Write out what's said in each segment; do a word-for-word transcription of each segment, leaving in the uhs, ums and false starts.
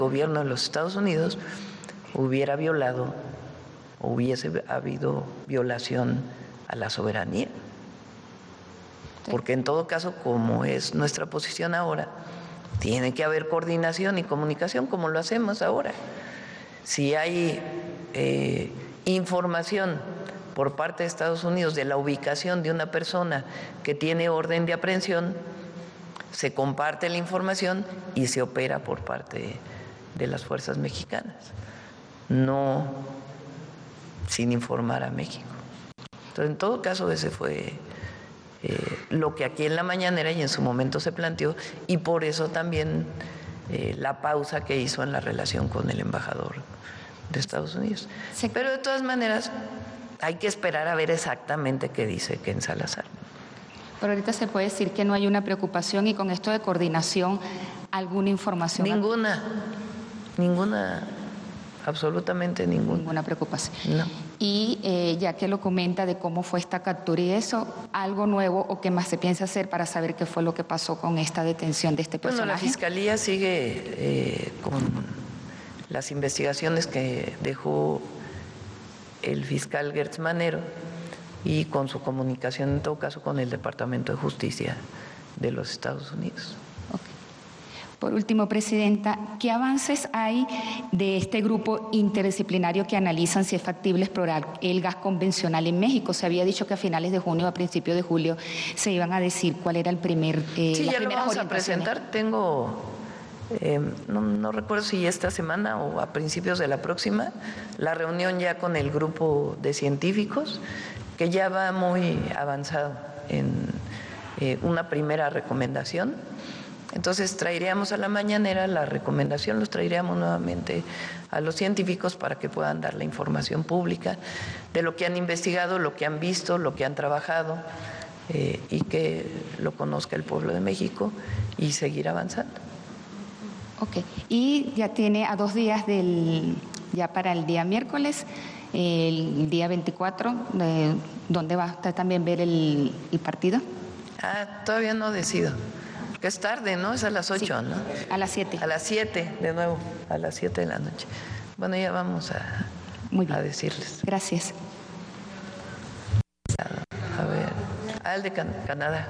gobierno de los Estados Unidos hubiera violado o hubiese habido violación a la soberanía. Porque en todo caso, como es nuestra posición ahora, tiene que haber coordinación y comunicación como lo hacemos ahora. Si hay eh, información por parte de Estados Unidos de la ubicación de una persona que tiene orden de aprehensión, se comparte la información y se opera por parte de las fuerzas mexicanas, no sin informar a México. Entonces, en todo caso, ese fue eh, lo que aquí en la mañanera y en su momento se planteó, y por eso también eh, la pausa que hizo en la relación con el embajador de Estados Unidos. Sí. Pero de todas maneras, hay que esperar a ver exactamente qué dice Ken Salazar. Pero ahorita se puede decir que no hay una preocupación, y con esto de coordinación, ¿alguna información? Ninguna, ninguna, absolutamente ninguna. Ninguna preocupación. No. Y eh, ya que lo comenta de cómo fue esta captura y eso, ¿algo nuevo o qué más se piensa hacer para saber qué fue lo que pasó con esta detención de este personaje? Bueno, la Fiscalía sigue eh, con las investigaciones que dejó el fiscal Gertz Manero y con su comunicación, en todo caso, con el Departamento de Justicia de los Estados Unidos. Okay. Por último, Presidenta, ¿qué avances hay de este grupo interdisciplinario que analizan si es factible explorar el gas convencional en México? Se había dicho que a finales de junio, a principios de julio, se iban a decir cuál era el primer... Eh, sí, ya lo vamos a presentar. Tengo, eh, no, no recuerdo si esta semana o a principios de la próxima, la reunión ya con el grupo de científicos, que ya va muy avanzado en eh, una primera recomendación. Entonces traeríamos a la mañanera la recomendación, los traeríamos nuevamente a los científicos para que puedan dar la información pública de lo que han investigado, lo que han visto, lo que han trabajado, eh, y que lo conozca el pueblo de México y seguir avanzando. Ok, y ya tiene a dos días del, ya para el día miércoles, el día veinticuatro, de, ¿dónde va a también ver el, el partido? Ah, todavía no decido, porque es tarde, ¿no? Es a las ocho, sí, ¿no? A las siete. A las siete, de nuevo, a las siete de la noche. Bueno, ya vamos a, Muy bien. a decirles. Gracias. A, a ver, ah, el de Can- Canadá.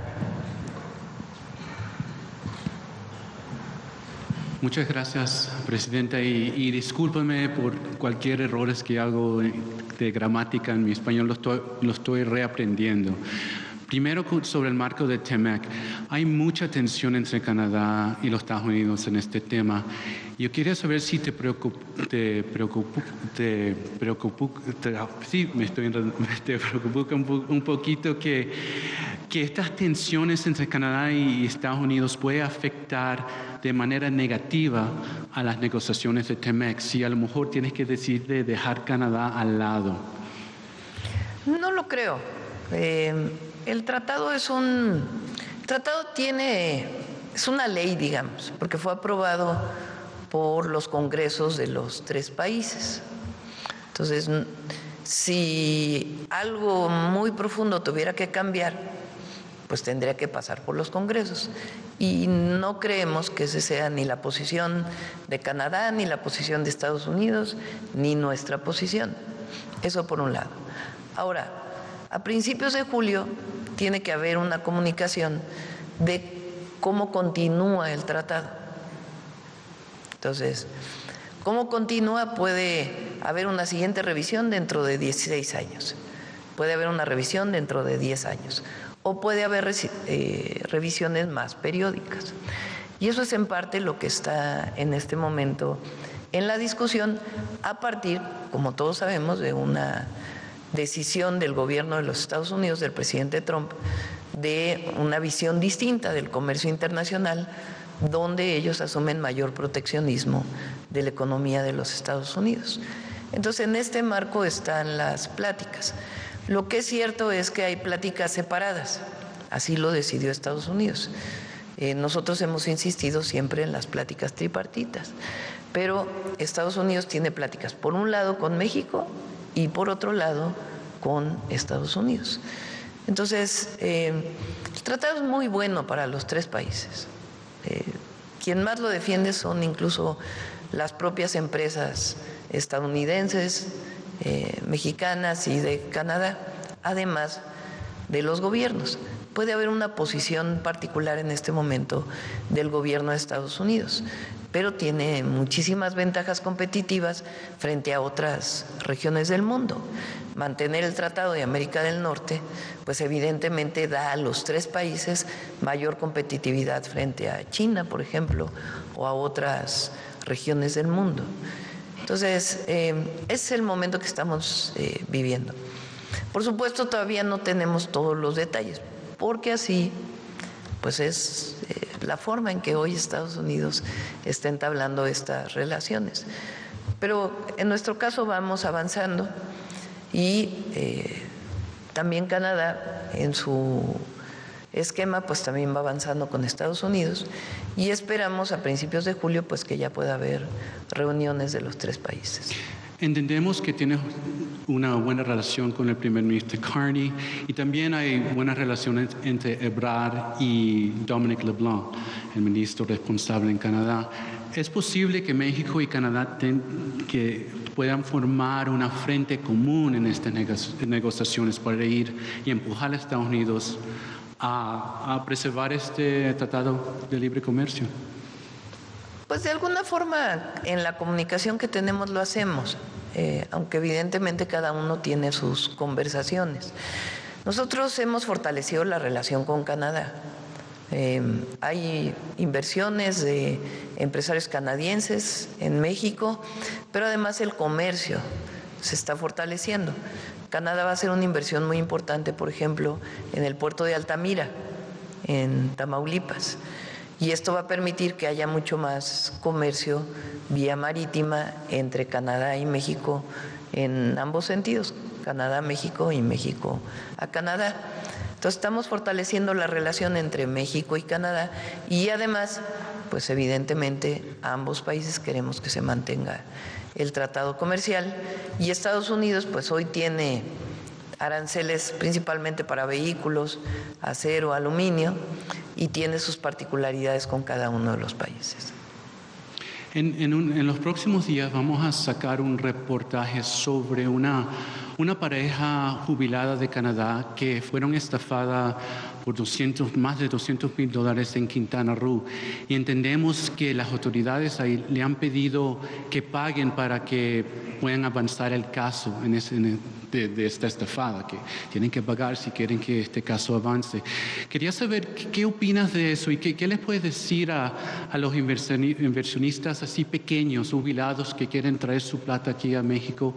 Muchas gracias, Presidenta, y, y discúlpame por cualquier errores que hago de gramática en mi español, lo estoy, lo estoy reaprendiendo. Primero, sobre el marco de TEMEC, hay mucha tensión entre Canadá y los Estados Unidos en este tema. Yo quería saber si te preocupa, te preocupa, te preocupa, te, sí, me estoy te preocupa un, un poquito que, que estas tensiones entre Canadá y Estados Unidos puede afectar de manera negativa a las negociaciones de TEMEC, si a lo mejor tienes que decir de dejar Canadá al lado. No lo creo. Eh, el tratado es un, el tratado tiene, es una ley, digamos, porque fue aprobado por los congresos de los tres países. Entonces, si algo muy profundo tuviera que cambiar, pues tendría que pasar por los congresos. Y no creemos que esa sea ni la posición de Canadá, ni la posición de Estados Unidos, ni nuestra posición. Eso por un lado. Ahora, a principios de julio tiene que haber una comunicación de cómo continúa el tratado. Entonces, ¿cómo continúa? Puede haber una siguiente revisión dentro de dieciséis años, puede haber una revisión dentro de diez años, o puede haber eh, revisiones más periódicas. Y eso es en parte lo que está en este momento en la discusión, a partir, como todos sabemos, de una decisión del gobierno de los Estados Unidos, del presidente Trump, de una visión distinta del comercio internacional, donde ellos asumen mayor proteccionismo de la economía de los Estados Unidos. Entonces, en este marco están las pláticas. Lo que es cierto es que hay pláticas separadas, así lo decidió Estados Unidos. Eh, nosotros hemos insistido siempre en las pláticas tripartitas, pero Estados Unidos tiene pláticas, por un lado con México y por otro lado con Estados Unidos. Entonces, eh, el tratado es muy bueno para los tres países. Eh, quien más lo defiende son incluso las propias empresas estadounidenses, eh, mexicanas y de Canadá, además de los gobiernos. Puede haber una posición particular en este momento del gobierno de Estados Unidos, pero tiene muchísimas ventajas competitivas frente a otras regiones del mundo. Mantener el Tratado de América del Norte, pues evidentemente da a los tres países mayor competitividad frente a China, por ejemplo, o a otras regiones del mundo. Entonces, eh, ese es el momento que estamos eh, viviendo. Por supuesto, todavía no tenemos todos los detalles, porque así pues es eh, la forma en que hoy Estados Unidos está entablando estas relaciones. Pero en nuestro caso vamos avanzando y eh, también Canadá en su esquema pues también va avanzando con Estados Unidos y esperamos a principios de julio pues que ya pueda haber reuniones de los tres países. Entendemos que tiene una buena relación con el primer ministro Carney y también hay buenas relaciones entre Ebrard y Dominic LeBlanc, el ministro responsable en Canadá. ¿Es posible que México y Canadá ten, que puedan formar una frente común en estas negociaciones para ir y empujar a Estados Unidos a, a preservar este tratado de libre comercio? Pues de alguna forma en la comunicación que tenemos lo hacemos, eh, aunque evidentemente cada uno tiene sus conversaciones. Nosotros hemos fortalecido la relación con Canadá. Eh, hay inversiones de empresarios canadienses en México, pero además el comercio se está fortaleciendo. Canadá va a hacer una inversión muy importante, por ejemplo, en el puerto de Altamira, en Tamaulipas. Y esto va a permitir que haya mucho más comercio vía marítima entre Canadá y México en ambos sentidos, Canadá, México y México a Canadá. Entonces estamos fortaleciendo la relación entre México y Canadá y además, pues evidentemente ambos países queremos que se mantenga el tratado comercial y Estados Unidos pues hoy tiene aranceles principalmente para vehículos, acero, aluminio y tiene sus particularidades con cada uno de los países. En, en, un, en los próximos días vamos a sacar un reportaje sobre una, una pareja jubilada de Canadá que fueron estafadas por doscientos, más de doscientos mil dólares en Quintana Roo. Y entendemos que las autoridades ahí le han pedido que paguen para que puedan avanzar el caso en ese, en el, de, de esta estafada, que tienen que pagar si quieren que este caso avance. Quería saber qué, qué opinas de eso y qué, qué les puedes decir a, a los inversionistas así pequeños, jubilados, que quieren traer su plata aquí a México.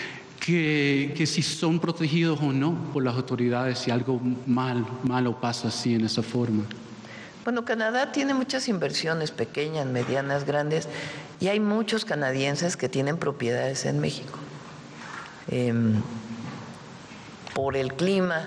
Que, que si son protegidos o no por las autoridades, si algo mal, malo pasa así en esa forma. Bueno, Canadá tiene muchas inversiones pequeñas, medianas, grandes, y hay muchos canadienses que tienen propiedades en México. Eh, por el clima,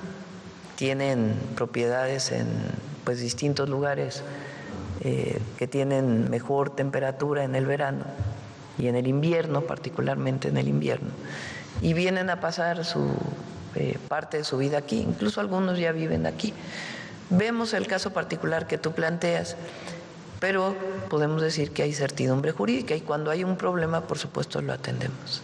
tienen propiedades en pues, distintos lugares eh, que tienen mejor temperatura en el verano y en el invierno, particularmente en el invierno, y vienen a pasar su eh, parte de su vida aquí, incluso algunos ya viven aquí. Vemos el caso particular que tú planteas, pero podemos decir que hay certidumbre jurídica y cuando hay un problema, por supuesto, lo atendemos.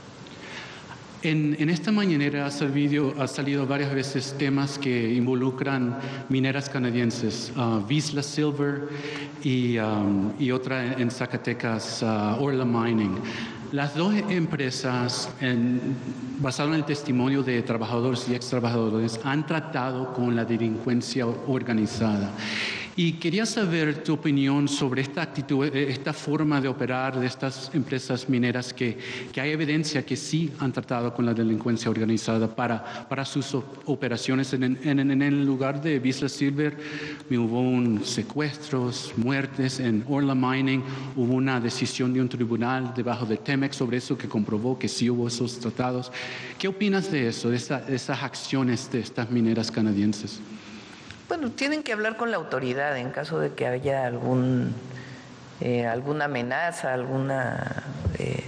En, en esta mañanera ha salido, ha salido varias veces temas que involucran mineras canadienses, uh, Vizsla Silver y, um, y otra en Zacatecas, uh, Orla Mining. Las dos empresas, en, basado en el testimonio de trabajadores y ex trabajadores, han tratado con la delincuencia organizada. Y quería saber tu opinión sobre esta actitud, esta forma de operar de estas empresas mineras que, que hay evidencia que sí han tratado con la delincuencia organizada para, para sus operaciones. En, en, en el lugar de Vizsla Silver hubo un secuestros, muertes. En Orla Mining hubo una decisión de un tribunal debajo de Temex sobre eso que comprobó que sí hubo esos tratados. ¿Qué opinas de eso, de, esa, de esas acciones de estas mineras canadienses? Bueno, tienen que hablar con la autoridad en caso de que haya algún, eh, alguna amenaza, alguna, eh,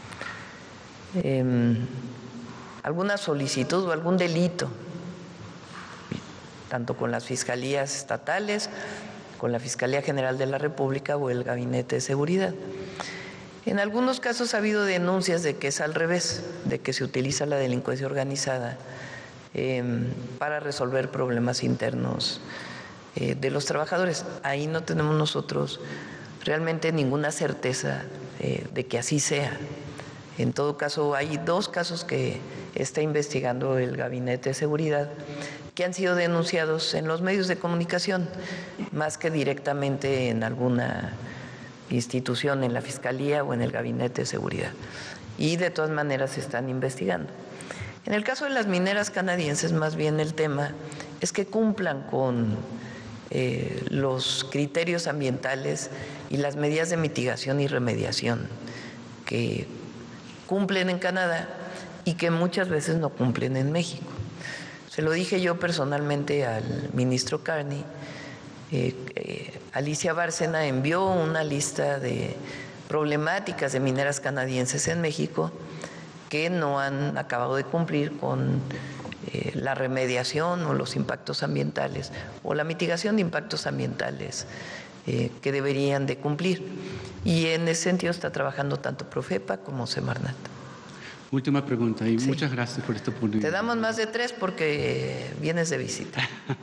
eh, alguna solicitud o algún delito, tanto con las fiscalías estatales, con la Fiscalía General de la República o el Gabinete de Seguridad. En algunos casos ha habido denuncias de que es al revés, de que se utiliza la delincuencia organizada eh, para resolver problemas internos eh, de los trabajadores. Ahí no tenemos nosotros realmente ninguna certeza eh, de que así sea. En todo caso, hay dos casos que está investigando el Gabinete de Seguridad que han sido denunciados en los medios de comunicación, más que directamente en alguna institución, en la Fiscalía o en el Gabinete de Seguridad. Y de todas maneras se están investigando. En el caso de las mineras canadienses, más bien el tema es que cumplan con eh, los criterios ambientales y las medidas de mitigación y remediación que cumplen en Canadá y que muchas veces no cumplen en México. Se lo dije yo personalmente al ministro Carney. Eh, eh, Alicia Bárcena envió una lista de problemáticas de mineras canadienses en México que no han acabado de cumplir con eh, la remediación o los impactos ambientales o la mitigación de impactos ambientales eh, que deberían de cumplir. Y en ese sentido está trabajando tanto Profepa como Semarnat. Última pregunta y Sí. muchas gracias por esta oportunidad. Te damos más de tres porque vienes de visita.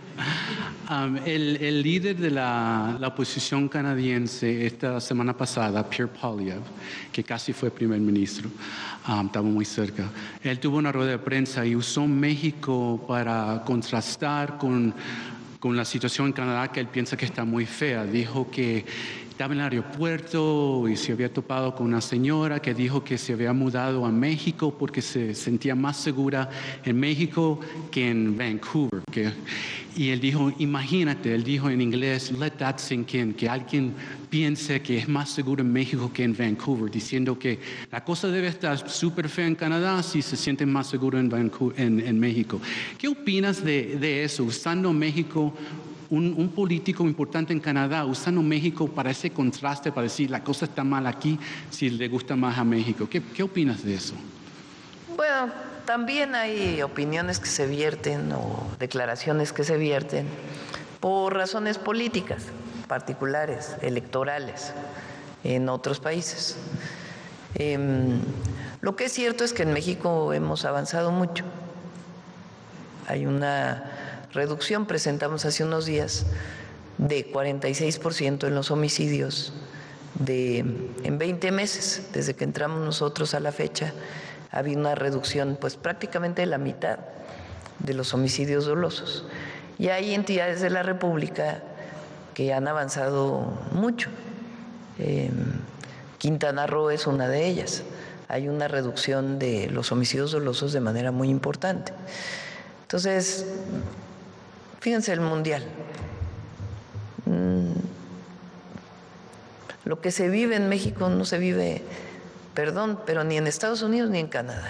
Um, el, el líder de la, la oposición canadiense esta semana pasada, Pierre Poilievre, que casi fue primer ministro, um, estaba muy cerca, él tuvo una rueda de prensa y usó México para contrastar con, con la situación en Canadá que él piensa que está muy fea. Dijo que estaba en el aeropuerto y se había topado con una señora que dijo que se había mudado a México porque se sentía más segura en México que en Vancouver. Que, y él dijo, imagínate, él dijo en inglés, let that sink in, que alguien piense que es más seguro en México que en Vancouver, diciendo que la cosa debe estar súper fea en Canadá si se sienten más seguros en, Vancouver, en, en México. ¿Qué opinas de, de eso, usando México? Un, un político importante en Canadá usando México para ese contraste, para decir la cosa está mal aquí si le gusta más a México. ¿Qué, qué opinas de eso? Bueno, también hay opiniones que se vierten o declaraciones que se vierten por razones políticas particulares, electorales, en otros países. Eh, lo que es cierto es que en México hemos avanzado mucho. Hay una reducción, presentamos hace unos días, de cuarenta y seis por ciento en los homicidios de, en veinte meses, desde que entramos nosotros a la fecha, ha habido una reducción pues prácticamente de la mitad de los homicidios dolosos. Y hay entidades de la República que han avanzado mucho. Eh, Quintana Roo es una de ellas. Hay una reducción de los homicidios dolosos de manera muy importante. Entonces, fíjense el mundial. Lo que se vive en México no se vive, perdón, pero ni en Estados Unidos ni en Canadá.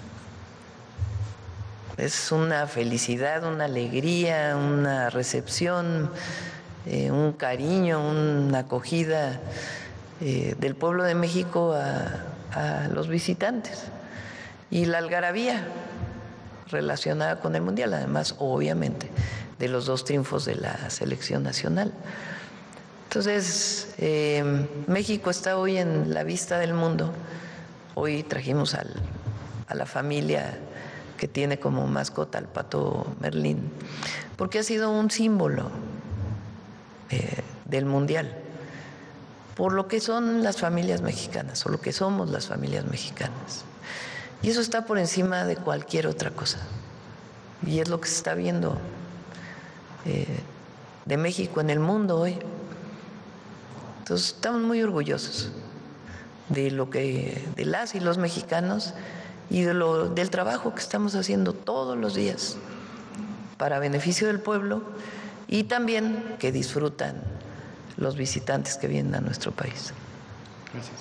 Es una felicidad, una alegría, una recepción, eh, un cariño, una acogida eh, del pueblo de México a, a los visitantes. Y la algarabía relacionada con el mundial, además, obviamente, de los dos triunfos de la selección nacional. Entonces, eh, México está hoy en la vista del mundo. Hoy trajimos al, a la familia que tiene como mascota al pato Merlín, porque ha sido un símbolo eh, del mundial, por lo que son las familias mexicanas, o lo que somos las familias mexicanas. Y eso está por encima de cualquier otra cosa. Y es lo que se está viendo eh, de México en el mundo hoy. Entonces estamos muy orgullosos de lo que, de las y los mexicanos y de lo, del trabajo que estamos haciendo todos los días para beneficio del pueblo y también que disfrutan los visitantes que vienen a nuestro país. Gracias.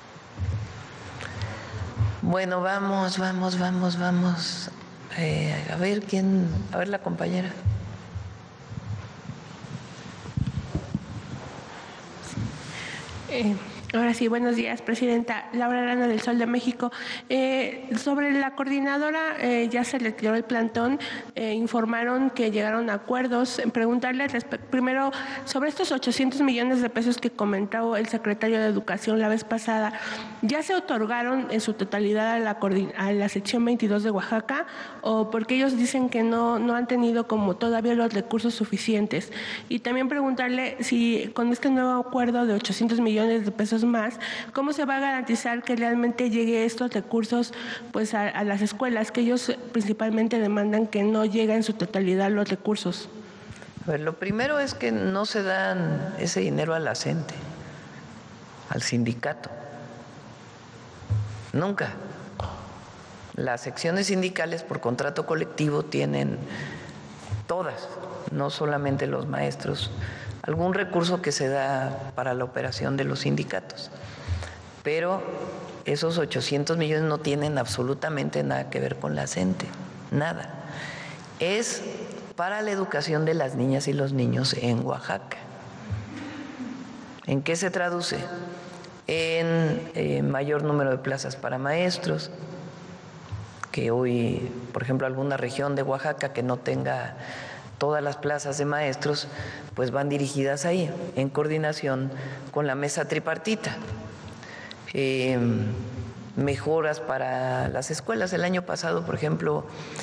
Bueno, vamos, vamos, vamos, vamos. Eh, a ver quién, a ver la compañera. Eh, Ahora sí, buenos días, Presidenta. Laura Arana del Sol de México. Eh, sobre la coordinadora, eh, ya se retiró el plantón, eh, informaron que llegaron a acuerdos. Preguntarle primero sobre estos ochocientos millones de pesos que comentó el secretario de Educación la vez pasada. ¿Ya se otorgaron en su totalidad a la, a la sección veintidós de Oaxaca? ¿O porque ellos dicen que no, no han tenido como todavía los recursos suficientes? Y también preguntarle si con este nuevo acuerdo de ochocientos millones de pesos más, ¿cómo se va a garantizar que realmente llegue estos recursos pues a, a las escuelas, que ellos principalmente demandan que no lleguen en su totalidad los recursos? A ver, lo primero es que no se dan ese dinero a la CENTE, al sindicato. Nunca. Las secciones sindicales por contrato colectivo tienen todas, no solamente los maestros, algún recurso que se da para la operación de los sindicatos. Pero esos ochocientos millones no tienen absolutamente nada que ver con la CENTE, nada. Es para la educación de las niñas y los niños en Oaxaca. ¿En qué se traduce? En eh, mayor número de plazas para maestros, que hoy, por ejemplo, alguna región de Oaxaca que no tenga todas las plazas de maestros, pues van dirigidas ahí, en coordinación con la mesa tripartita. Eh, mejoras para las escuelas. El año pasado, por ejemplo,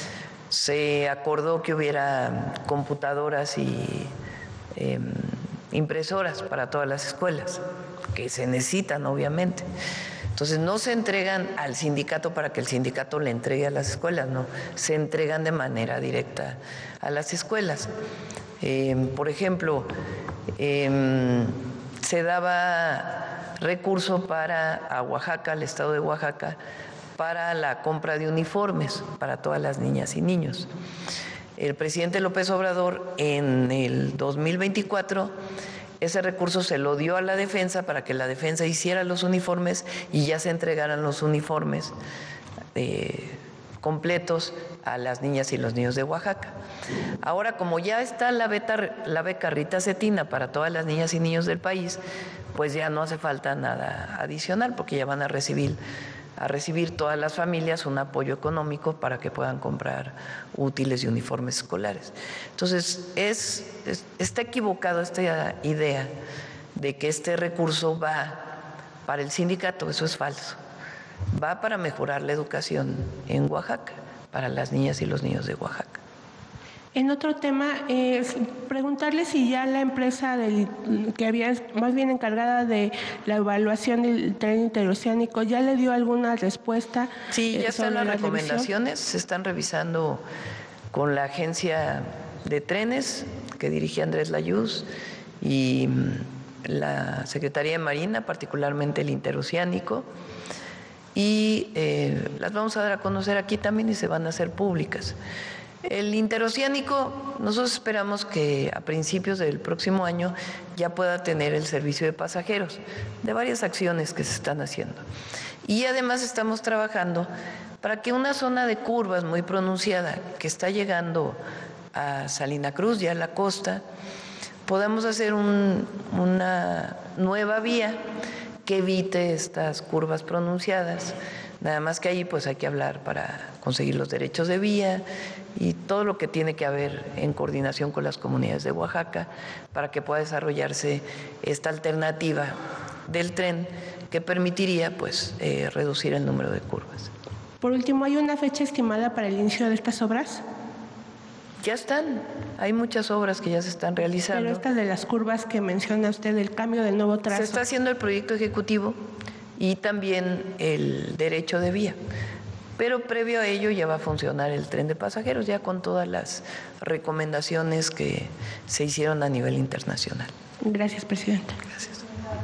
se acordó que hubiera computadoras y eh, impresoras para todas las escuelas, que se necesitan, obviamente. Entonces, no se entregan al sindicato para que el sindicato le entregue a las escuelas, no, se entregan de manera directa a las escuelas. Eh, por ejemplo, eh, se daba recurso para a Oaxaca, al estado de Oaxaca, para la compra de uniformes para todas las niñas y niños. El presidente López Obrador en el dos mil veinticuatro ese recurso se lo dio a la defensa para que la defensa hiciera los uniformes y ya se entregaran los uniformes eh, completos a las niñas y los niños de Oaxaca. Ahora, como ya está la, beta, la beca Rita Cetina para todas las niñas y niños del país, pues ya no hace falta nada adicional porque ya van a recibir a recibir todas las familias un apoyo económico para que puedan comprar útiles y uniformes escolares. Entonces, es, es, está equivocado esta idea de que este recurso va para el sindicato, eso es falso. Va para mejorar la educación en Oaxaca, para las niñas y los niños de Oaxaca. En otro tema, eh, preguntarle si ya la empresa del, que había más bien encargada de la evaluación del tren interoceánico ya le dio alguna respuesta. Sí, ya eh, están las la recomendaciones, revisión. Se están revisando con la agencia de trenes que dirige Andrés Layuz y la Secretaría de Marina, particularmente el interoceánico, y eh, las vamos a dar a conocer aquí también y se van a hacer públicas. El interoceánico, nosotros esperamos que a principios del próximo año ya pueda tener el servicio de pasajeros, de varias acciones que se están haciendo. Y además estamos trabajando para que una zona de curvas muy pronunciada que está llegando a Salina Cruz, ya a la costa, podamos hacer un, una nueva vía que evite estas curvas pronunciadas. Nada más que ahí pues hay que hablar para conseguir los derechos de vía y todo lo que tiene que haber en coordinación con las comunidades de Oaxaca para que pueda desarrollarse esta alternativa del tren que permitiría pues eh, reducir el número de curvas. Por último, ¿hay una fecha estimada para el inicio de estas obras? Ya están, hay muchas obras que ya se están realizando. Pero estas de las curvas que menciona usted, el cambio del nuevo trazo. Se está haciendo el proyecto ejecutivo y también el derecho de vía. Pero previo a ello ya va a funcionar el tren de pasajeros, ya con todas las recomendaciones que se hicieron a nivel internacional. Gracias, Presidenta. Gracias.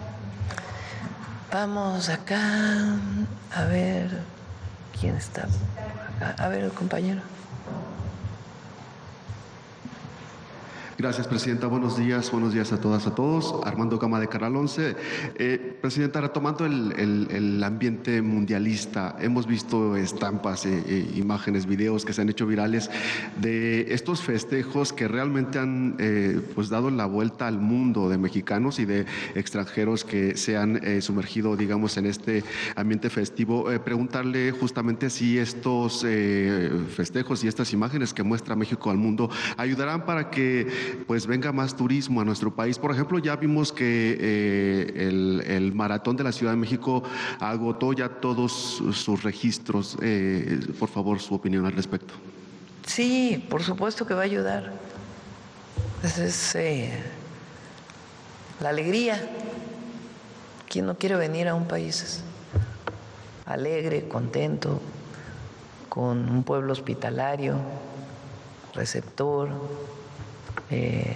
Vamos acá, a ver, ¿quién está por acá? A ver, el compañero. Gracias, Presidenta. Buenos días, buenos días a todas, a todos. Armando Gama de Canal once. Eh, Presidenta, retomando el, el, el ambiente mundialista, hemos visto estampas, eh, eh, imágenes, videos que se han hecho virales de estos festejos que realmente han eh, pues dado la vuelta al mundo, de mexicanos y de extranjeros que se han eh, sumergido, digamos, en este ambiente festivo. Eh, preguntarle justamente si estos eh, festejos y estas imágenes que muestra México al mundo ayudarán para que pues venga más turismo a nuestro país. Por ejemplo, ya vimos que eh, el, el maratón de la Ciudad de México agotó ya todos sus registros. Eh, por favor, su opinión al respecto. Sí, por supuesto que va a ayudar. Esa es eh, la alegría. ¿Quién no quiere venir a un país alegre, contento, con un pueblo hospitalario, receptor? Eh,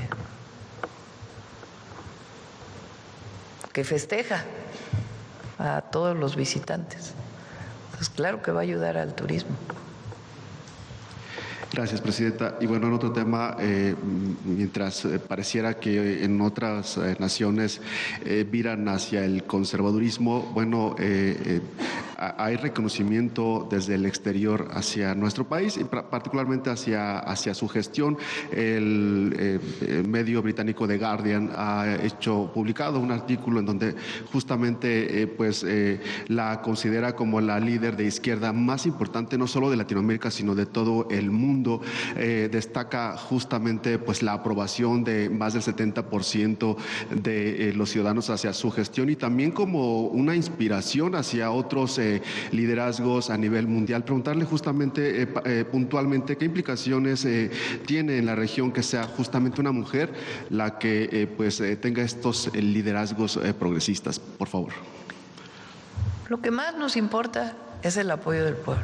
que festeja a todos los visitantes. Entonces, claro que va a ayudar al turismo. Gracias, Presidenta. Y bueno, en otro tema, eh, mientras eh, pareciera que en otras eh, naciones eh, viran hacia el conservadurismo, bueno, eh, eh, hay reconocimiento desde el exterior hacia nuestro país y particularmente hacia, hacia su gestión. El, eh, el medio británico The Guardian ha hecho, publicado un artículo en donde justamente eh, pues, eh, la considera como la líder de izquierda más importante no solo de Latinoamérica sino de todo el mundo. Eh, destaca justamente pues, la aprobación de más del setenta por ciento de eh, los ciudadanos hacia su gestión y también como una inspiración hacia otros eh, liderazgos a nivel mundial. Preguntarle justamente eh, eh, puntualmente qué implicaciones eh, tiene en la región que sea justamente una mujer la que eh, pues eh, tenga estos eh, liderazgos eh, progresistas, por favor. Lo que más nos importa es el apoyo del pueblo.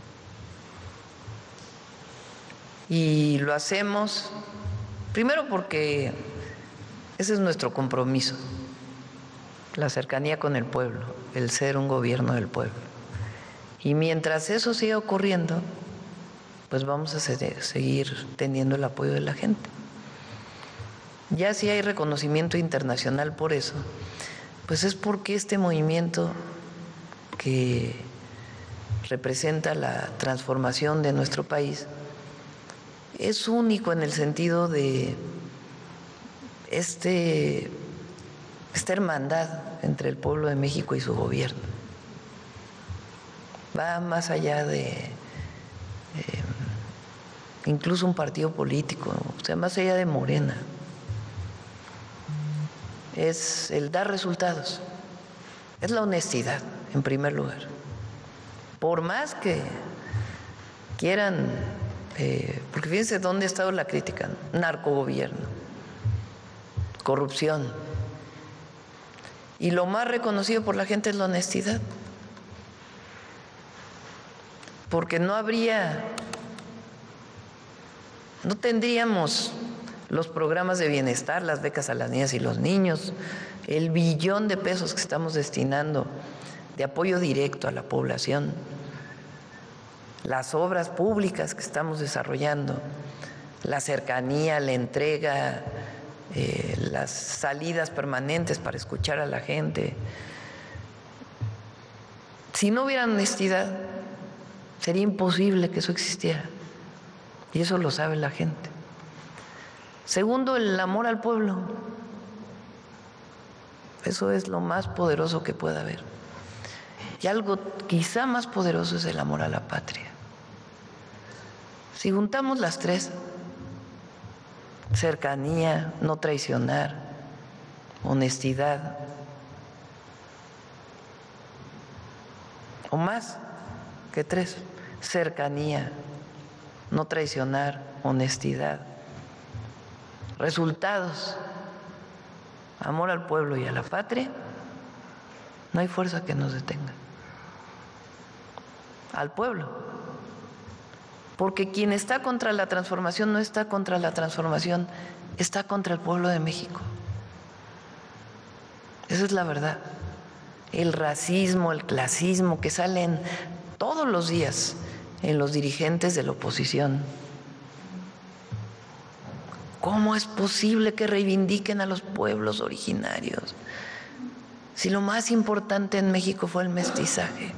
Y lo hacemos primero porque ese es nuestro compromiso, la cercanía con el pueblo, el ser un gobierno del pueblo. Y mientras eso siga ocurriendo, pues vamos a seguir teniendo el apoyo de la gente. Ya si hay reconocimiento internacional por eso, pues es porque este movimiento que representa la transformación de nuestro país es único en el sentido de este, esta hermandad entre el pueblo de México y su gobierno. Va más allá de eh, incluso un partido político, o sea, más allá de Morena. Es el dar resultados, es la honestidad en primer lugar. Por más que quieran, eh, porque fíjense dónde ha estado la crítica: narcogobierno, corrupción. Y lo más reconocido por la gente es la honestidad. Porque no habría, no tendríamos los programas de bienestar, las becas a las niñas y los niños, el billón de pesos que estamos destinando de apoyo directo a la población, las obras públicas que estamos desarrollando, la cercanía, la entrega, eh, las salidas permanentes para escuchar a la gente. Si no hubiera honestidad, sería imposible que eso existiera. Y eso lo sabe la gente. Segundo, el amor al pueblo. Eso es lo más poderoso que pueda haber. Y algo quizá más poderoso es el amor a la patria. Si juntamos las tres, cercanía, no traicionar, honestidad, o más que tres, cercanía, no traicionar, honestidad, resultados, amor al pueblo y a la patria, no hay fuerza que nos detenga. Al pueblo. Porque quien está contra la transformación no está contra la transformación, está contra el pueblo de México. Esa es la verdad. El racismo, el clasismo que salen todos los días en los dirigentes de la oposición, ¿Cómo es posible que reivindiquen a los pueblos originarios si lo más importante en México fue el mestizaje?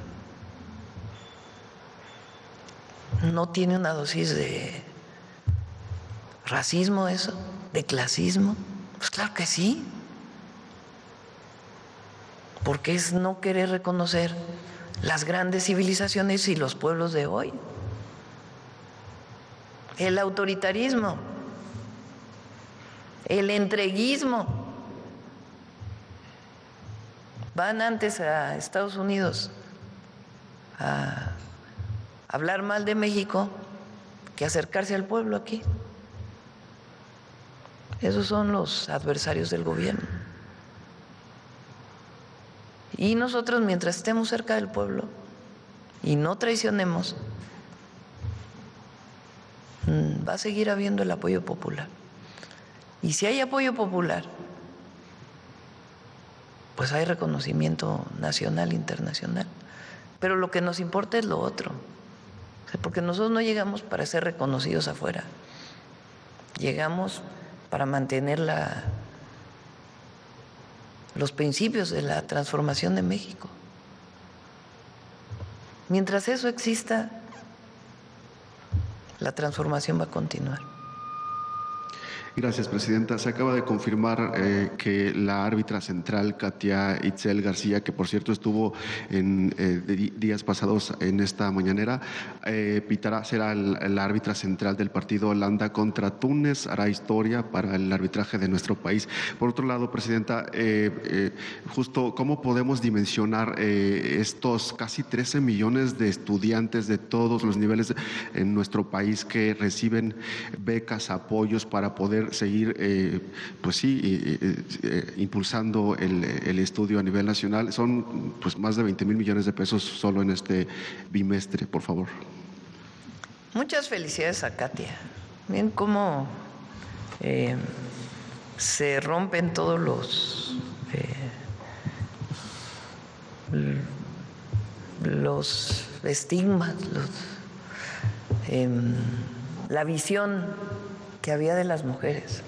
¿No tiene una dosis de racismo eso? ¿De clasismo? Pues claro que sí. Porque es no querer reconocer las grandes civilizaciones y los pueblos de hoy. El autoritarismo, el entreguismo. Van antes a Estados Unidos a hablar mal de México que acercarse al pueblo aquí. Esos son los adversarios del gobierno. Y nosotros, mientras estemos cerca del pueblo y no traicionemos, va a seguir habiendo el apoyo popular. Y si hay apoyo popular, pues hay reconocimiento nacional e internacional. Pero lo que nos importa es lo otro, porque nosotros no llegamos para ser reconocidos afuera, llegamos para mantener la, los principios de la transformación de México. Mientras eso exista, la transformación va a continuar. Gracias, Presidenta. Se acaba de confirmar eh, que la árbitra central, Katia Itzel García, que por cierto estuvo en eh, días pasados en esta mañanera, eh, pitará, será el, la árbitra central del partido Holanda contra Túnez, hará historia para el arbitraje de nuestro país. Por otro lado, Presidenta, eh, eh, justo cómo podemos dimensionar eh, estos casi trece millones de estudiantes de todos los niveles en nuestro país que reciben becas, apoyos para poder seguir, eh, pues sí, eh, eh, impulsando el, el estudio a nivel nacional. Son pues más de veinte mil millones de pesos solo en este bimestre, por favor. Muchas felicidades a Katia. Miren cómo eh, se rompen todos los eh, los estigmas, los, eh, la visión que había de las mujeres.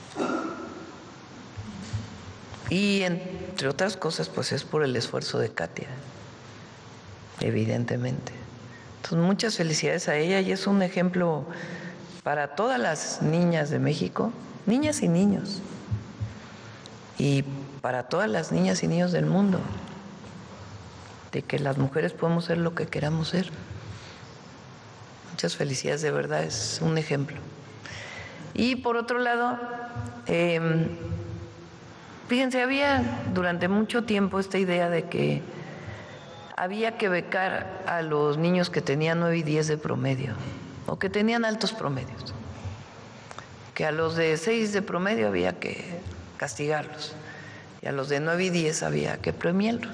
Y entre otras cosas, pues es por el esfuerzo de Katia, evidentemente. Entonces, muchas felicidades a ella y es un ejemplo para todas las niñas de México, niñas y niños, y para todas las niñas y niños del mundo, de que las mujeres podemos ser lo que queramos ser. Muchas felicidades, de verdad, es un ejemplo. Y por otro lado, eh, fíjense, había durante mucho tiempo esta idea de que había que becar a los niños que tenían nueve y diez de promedio, o que tenían altos promedios, que a los de seis de promedio había que castigarlos, y a los de nueve y diez había que premiarlos.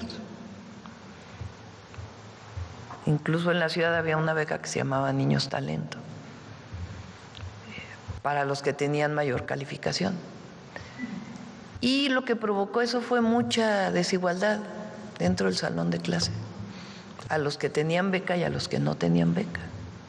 Incluso en la ciudad había una beca que se llamaba Niños Talento, para los que tenían mayor calificación. Y lo que provocó eso fue mucha desigualdad dentro del salón de clase, a los que tenían beca y a los que no tenían beca.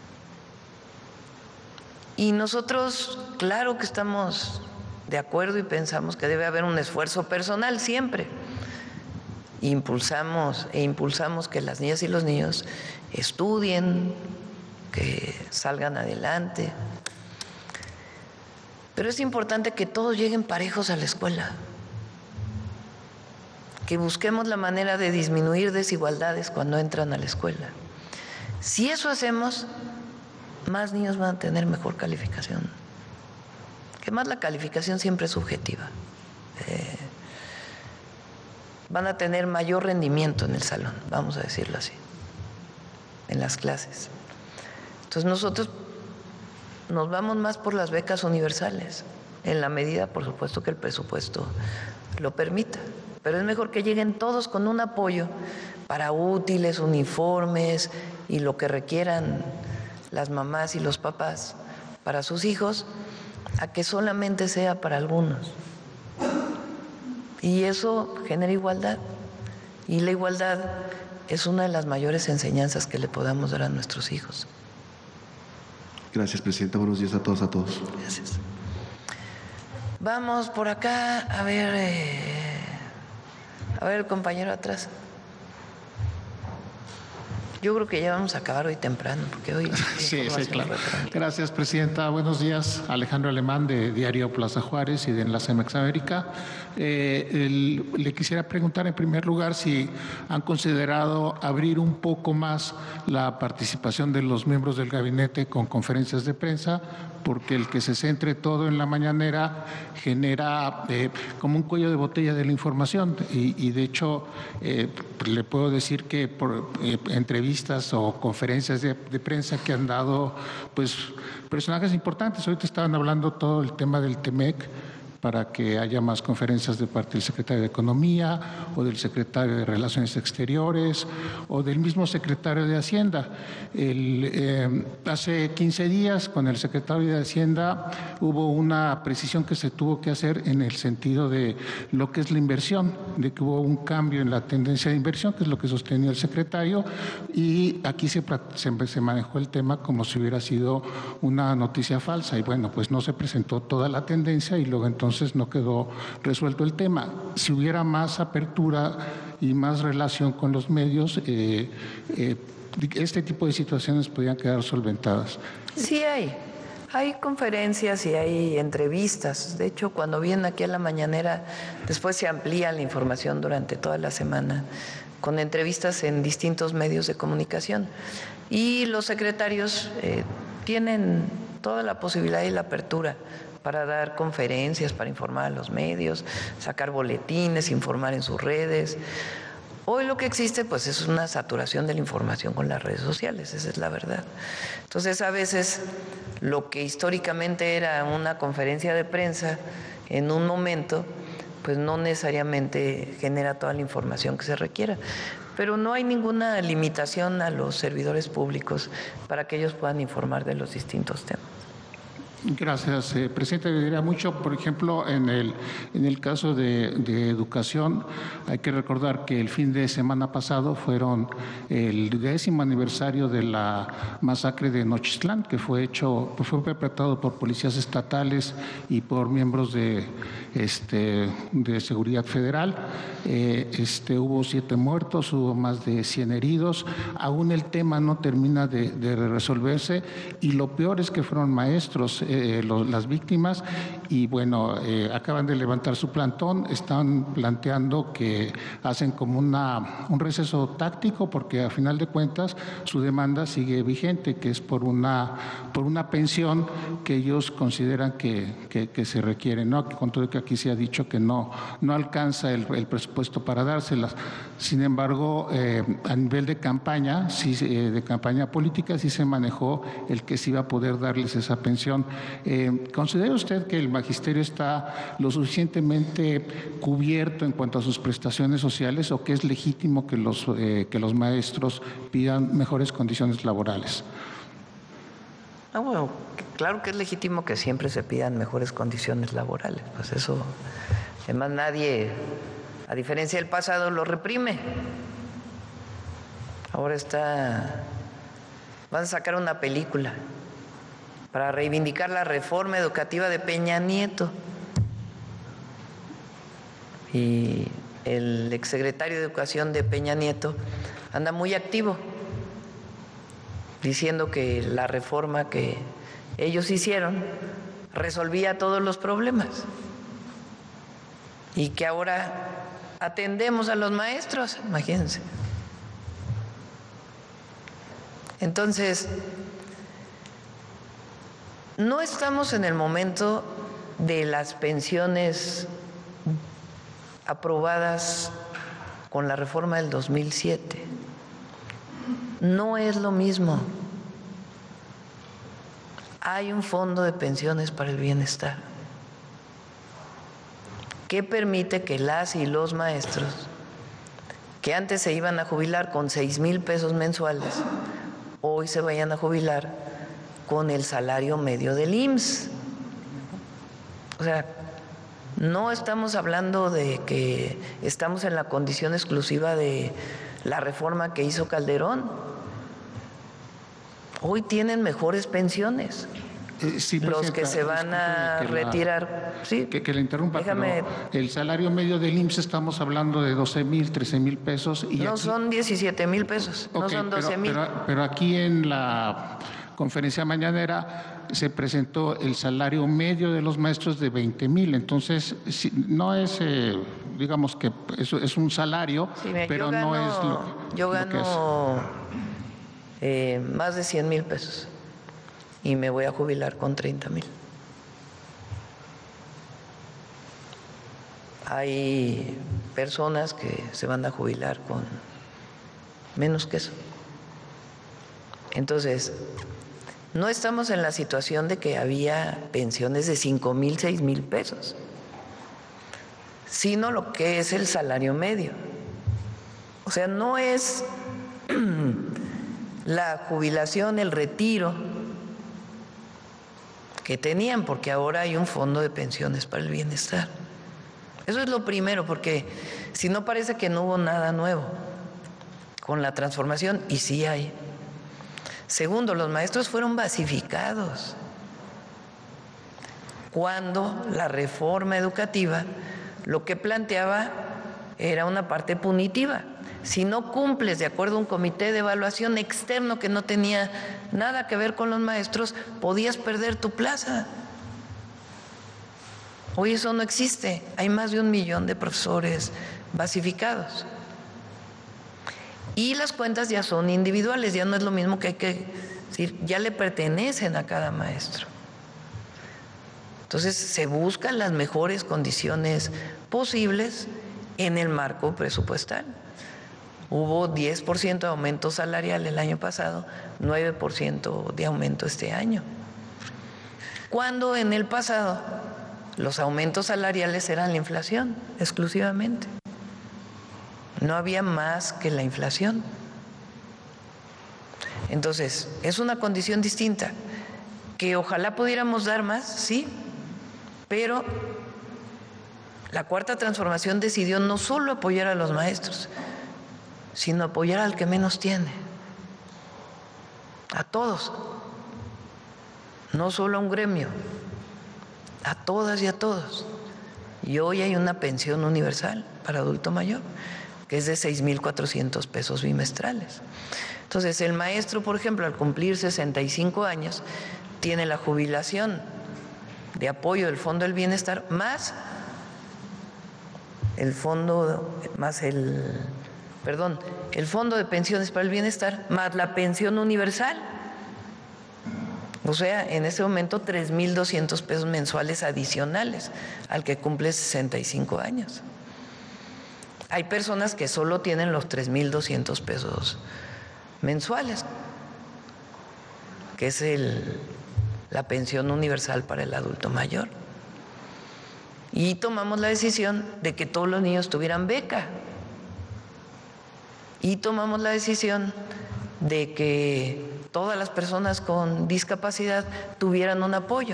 Y nosotros, claro que estamos de acuerdo y pensamos que debe haber un esfuerzo personal siempre. Impulsamos e impulsamos que las niñas y los niños estudien, que salgan adelante. Pero es importante que todos lleguen parejos a la escuela, que busquemos la manera de disminuir desigualdades cuando entran a la escuela. Si eso hacemos, más niños van a tener mejor calificación. Que más la calificación siempre es subjetiva. Eh, van a tener mayor rendimiento en el salón, vamos a decirlo así, en las clases. Entonces nosotros nos vamos más por las becas universales, en la medida, por supuesto, que el presupuesto lo permita. Pero es mejor que lleguen todos con un apoyo para útiles, uniformes y lo que requieran las mamás y los papás para sus hijos, a que solamente sea para algunos. Y eso genera igualdad. Y la igualdad es una de las mayores enseñanzas que le podamos dar a nuestros hijos. Gracias, Presidenta. Buenos días a todos, a todos. Gracias. Vamos por acá, a ver, eh, a ver el compañero atrás. Yo creo que ya vamos a acabar hoy temprano, porque hoy... Sí, sí, claro. Gracias, Presidenta. Buenos días. Alejandro Alemán, de Diario Plaza Juárez y de Enlace Mex América. Eh, el, le quisiera preguntar en primer lugar si han considerado abrir un poco más la participación de los miembros del gabinete con conferencias de prensa, porque el que se centre todo en la mañanera genera eh, como un cuello de botella de la información y, y de hecho eh, le puedo decir que por eh, entrevistas o conferencias de, de prensa que han dado pues personajes importantes, ahorita estaban hablando todo el tema del TEMEC, para que haya más conferencias de parte del secretario de Economía o del secretario de Relaciones Exteriores o del mismo secretario de Hacienda. El, eh, hace quince días con el secretario de Hacienda hubo una precisión que se tuvo que hacer en el sentido de lo que es la inversión, de que hubo un cambio en la tendencia de inversión, que es lo que sostenía el secretario, y aquí se, se, se manejó el tema como si hubiera sido una noticia falsa y bueno, pues no se presentó toda la tendencia y luego entonces Entonces no quedó resuelto el tema. Si hubiera más apertura y más relación con los medios, eh, eh, este tipo de situaciones podrían quedar solventadas. Sí hay. Hay conferencias y hay entrevistas. De hecho, cuando vienen aquí a la mañanera, después se amplía la información durante toda la semana con entrevistas en distintos medios de comunicación. Y los secretarios eh, tienen toda la posibilidad y la apertura para dar conferencias, para informar a los medios, sacar boletines, informar en sus redes. Hoy lo que existe pues es una saturación de la información con las redes sociales, esa es la verdad. Entonces a veces lo que históricamente era una conferencia de prensa en un momento, pues no necesariamente genera toda la información que se requiera. Pero no hay ninguna limitación a los servidores públicos para que ellos puedan informar de los distintos temas. Gracias, eh, presidente. Me diría mucho, por ejemplo, en el, en el caso de, de educación, hay que recordar que el fin de semana pasado fueron el décimo aniversario de la masacre de Nochistlán, que fue hecho, fue perpetrado por policías estatales y por miembros de, este, de seguridad federal. Eh, este, hubo siete muertos, hubo más de cien heridos. Aún el tema no termina de, de resolverse y lo peor es que fueron maestros. Eh, los, las víctimas y bueno, eh, acaban de levantar su plantón, están planteando que hacen como una, un receso táctico porque a final de cuentas su demanda sigue vigente, que es por una, por una pensión que ellos consideran que, que, que se requiere, ¿no? Con todo que aquí se ha dicho que no, no alcanza el, el presupuesto para dárselas. Sin embargo, eh, a nivel de campaña, sí, eh, de campaña política, sí se manejó el que se iba a poder darles esa pensión. Eh, ¿Considera usted que el magisterio está lo suficientemente cubierto en cuanto a sus prestaciones sociales o que es legítimo que los, eh, que los maestros pidan mejores condiciones laborales? Ah, bueno, claro que es legítimo que siempre se pidan mejores condiciones laborales, pues eso, además nadie, a diferencia del pasado, lo reprime. Ahora está, van a sacar una película para reivindicar la reforma educativa de Peña Nieto. Y el exsecretario de Educación de Peña Nieto anda muy activo, diciendo que la reforma que ellos hicieron resolvía todos los problemas y que ahora atendemos a los maestros, imagínense. Entonces, no estamos en el momento de las pensiones aprobadas con la reforma del dos mil siete. No es lo mismo. Hay un fondo de pensiones para el bienestar que permite que las y los maestros que antes se iban a jubilar con seis mil pesos mensuales, hoy se vayan a jubilar con el salario medio del I M S S. O sea, no estamos hablando de que estamos en la condición exclusiva de la reforma que hizo Calderón. Hoy tienen mejores pensiones Eh, sí, los que se van a que la, retirar. Sí, que, que le interrumpa, déjame, pero el salario medio del I M S S estamos hablando de doce mil, trece mil pesos. Y no aquí, son diecisiete mil pesos, okay, no son doce mil. Pero, pero, pero aquí en la conferencia mañanera se presentó el salario medio de los maestros de veinte mil, entonces si, no es, eh, digamos que eso es un salario, sí, mira, pero gano, no es lo, yo gano lo que es. Eh, más de cien mil pesos y me voy a jubilar con treinta mil. Hay personas que se van a jubilar con menos que eso. Entonces, no estamos en la situación de que había pensiones de cinco mil, seis mil pesos, sino lo que es el salario medio. O sea, no es la jubilación, el retiro que tenían, porque ahora hay un fondo de pensiones para el bienestar. Eso es lo primero, porque si no parece que no hubo nada nuevo con la transformación, y sí hay. Segundo, los maestros fueron basificados cuando la reforma educativa lo que planteaba era una parte punitiva. Si no cumples de acuerdo a un comité de evaluación externo que no tenía nada que ver con los maestros, podías perder tu plaza. Hoy eso no existe. Hay más de un millón de profesores basificados. Y las cuentas ya son individuales, ya no es lo mismo que hay que decir, ya le pertenecen a cada maestro. Entonces se buscan las mejores condiciones posibles en el marco presupuestal. Hubo diez por ciento de aumento salarial el año pasado, nueve por ciento de aumento este año. Cuando en el pasado los aumentos salariales eran la inflación exclusivamente. No había más que la inflación. Entonces, es una condición distinta, que ojalá pudiéramos dar más, sí, pero la Cuarta Transformación decidió no solo apoyar a los maestros, sino apoyar al que menos tiene, a todos, no solo a un gremio, a todas y a todos. Y hoy hay una pensión universal para adulto mayor, que es de seis mil cuatrocientos pesos bimestrales. Entonces, el maestro, por ejemplo, al cumplir sesenta y cinco años, tiene la jubilación de apoyo del Fondo del Bienestar, más el fondo, más el, perdón, el Fondo de Pensiones para el Bienestar, más la pensión universal. O sea, en ese momento tres mil doscientos pesos mensuales adicionales al que cumple sesenta y cinco años. Hay personas que solo tienen los tres mil doscientos pesos mensuales, que es el, la pensión universal para el adulto mayor. Y tomamos la decisión de que todos los niños tuvieran beca. Y tomamos la decisión de que todas las personas con discapacidad tuvieran un apoyo.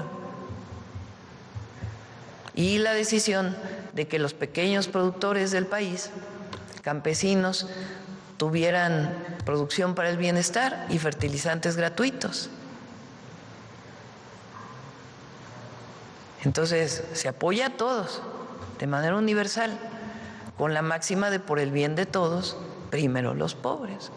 Y la decisión de que los pequeños productores del país, campesinos, tuvieran producción para el bienestar y fertilizantes gratuitos. Entonces, se apoya a todos de manera universal, con la máxima de por el bien de todos, primero los pobres.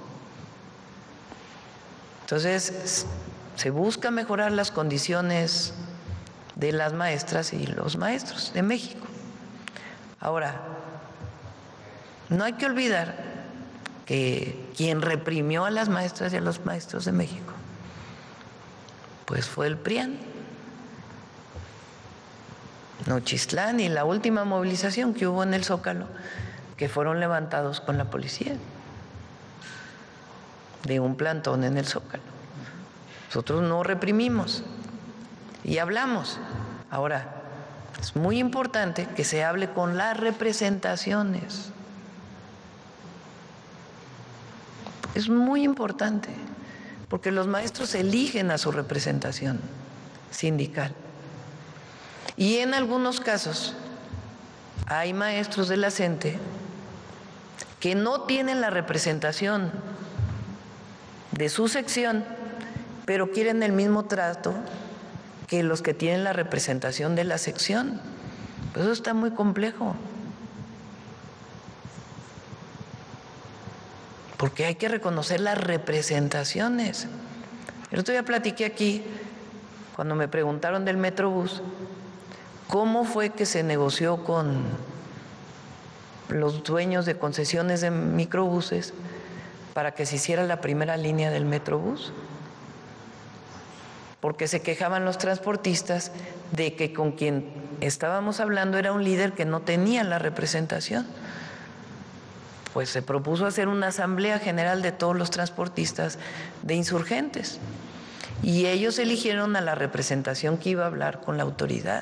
Entonces, se busca mejorar las condiciones de las maestras y los maestros de México. Ahora, no hay que olvidar que quien reprimió a las maestras y a los maestros de México, pues fue el P R I A N. Nochistlán y la última movilización que hubo en el Zócalo, que fueron levantados con la policía de un plantón en el Zócalo. Nosotros no reprimimos y hablamos. Ahora, es muy importante que se hable con las representaciones. Es muy importante, porque los maestros eligen a su representación sindical. Y en algunos casos hay maestros de la CENTE que no tienen la representación de su sección, pero quieren el mismo trato que los que tienen la representación de la sección. Pues eso está muy complejo. Porque hay que reconocer las representaciones. El otro día platiqué aquí, cuando me preguntaron del Metrobús, cómo fue que se negoció con los dueños de concesiones de microbuses para que se hiciera la primera línea del Metrobús. Porque se quejaban los transportistas de que con quien estábamos hablando era un líder que no tenía la representación. Pues se propuso hacer una asamblea general de todos los transportistas de insurgentes y ellos eligieron a la representación que iba a hablar con la autoridad.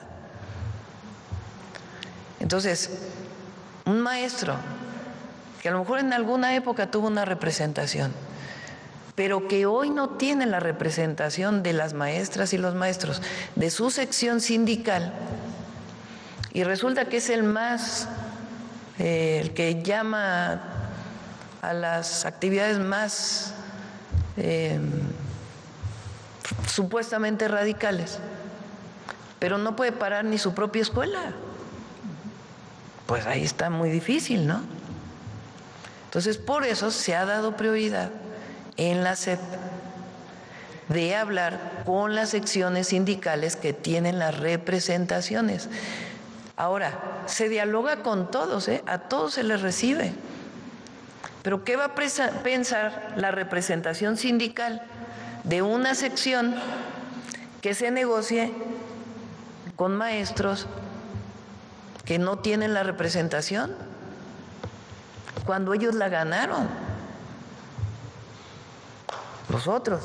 Entonces, un maestro que a lo mejor en alguna época tuvo una representación, pero que hoy no tiene la representación de las maestras y los maestros de su sección sindical, y resulta que es el más, eh, el que llama a las actividades más eh, supuestamente radicales, pero no puede parar ni su propia escuela. Pues ahí está muy difícil, ¿no? Entonces, por eso se ha dado prioridad en la S E P de hablar con las secciones sindicales que tienen las representaciones. Ahora, se dialoga con todos, ¿eh? A todos se les recibe. Pero ¿qué va a pensar la representación sindical de una sección que se negocie con maestros que no tienen la representación cuando ellos la ganaron? Los otros.